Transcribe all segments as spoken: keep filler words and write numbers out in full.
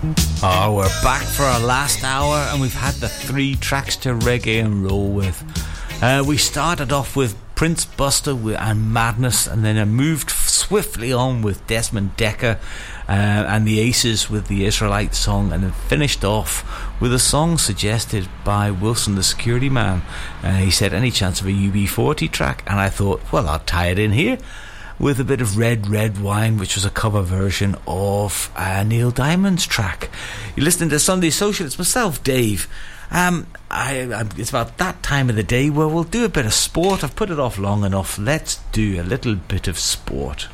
Oh, we're back for our last hour, and we've had the three tracks to reggae and roll with. Uh, we started off with Prince Buster and Madness, and then I moved swiftly on with Desmond Dekker uh, and the Aces with the Israelite song, and then finished off with a song suggested by Wilson the Security Man. Uh, he said, any chance of a U B forty track? And I thought, well, I'll tie it in here with a bit of Red Red Wine, which was a cover version of uh, Neil Diamond's track. You're listening to Sunday Social. It's myself, Dave. Um, I, I, it's about that time of the day where we'll do a bit of sport. I've put it off long enough. Let's do a little bit of sport.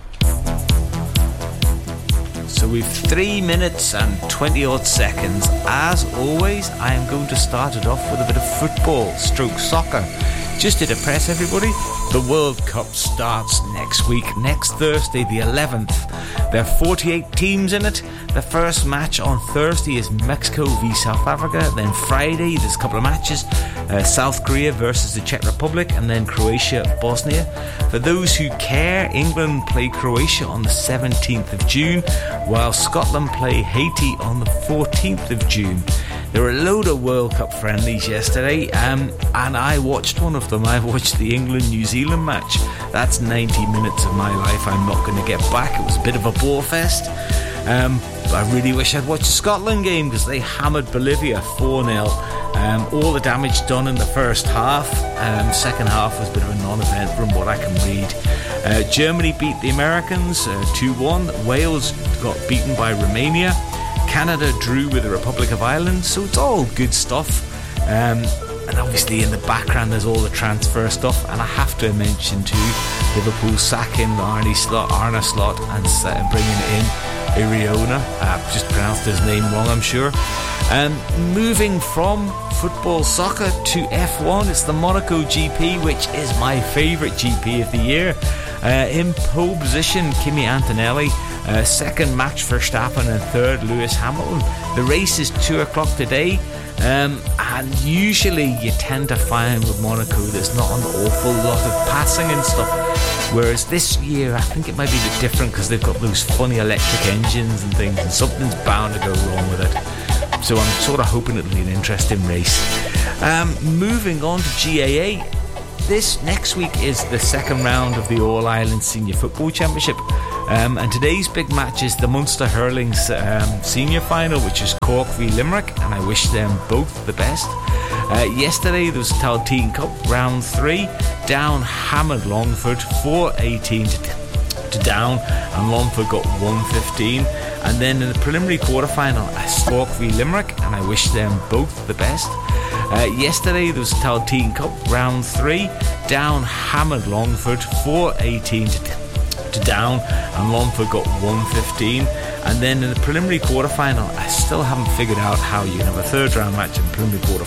So we've three minutes and twenty odd seconds. As always, I am going to start it off with a bit of football stroke soccer. Just to depress everybody, the World Cup starts next week, next Thursday the eleventh. There are forty-eight teams in it. The first match on Thursday is Mexico v South Africa. Then Friday there's a couple of matches, uh, South Korea versus the Czech Republic, and then Croatia, Bosnia. For those who care, England play Croatia on the seventeenth of June, while Scotland play Haiti on the fourteenth of June. There were a load of World Cup friendlies yesterday, um, and I watched one of them. I watched the England-New Zealand match. That's ninety minutes of my life I'm not going to get back. It was a bit of a bore fest. Um, I really wish I'd watched the Scotland game, because they hammered Bolivia four nil. Um, all the damage done in the first half. Um, second half was a bit of a non-event from what I can read. Uh, Germany beat the Americans uh, two one. Wales got beaten by Romania. Canada drew with the Republic of Ireland, so it's all good stuff. Um, and obviously in the background there's all the transfer stuff, and I have to mention too Liverpool sacking Arne Slot, Arne Slot and uh, bringing in Iriona. I've just pronounced his name wrong, I'm sure. Um, moving from football soccer to F one, it's the Monaco G P, which is my favourite G P of the year. Uh, in pole position, Kimi Antonelli. Uh, second, Max Verstappen, and third, Lewis Hamilton. The race is two o'clock today, um, and usually you tend to find with Monaco there's not an awful lot of passing and stuff, whereas this year I think it might be a bit different because they've got those funny electric engines and things, and something's bound to go wrong with it. So I'm sort of hoping it'll be an interesting race. Um, moving on to G A A. This next week is the second round of the All-Ireland Senior Football Championship. Um, and today's big match is the Munster Hurling um, Senior Final, which is Cork v Limerick, and I wish them both the best. Uh, yesterday there was Talteen Cup Round three. Down hammered Longford four eighteen to, to Down, and Longford got one fifteen. And then in the preliminary quarter-final, Cork v Limerick, and I wish them both the best. Uh, yesterday there was Talteen Cup Round three. Down hammered Longford four eighteen to, to Down, and Longford got one fifteen. And then in the preliminary quarter-final, I still haven't figured out how you can have a third round match in the preliminary quarter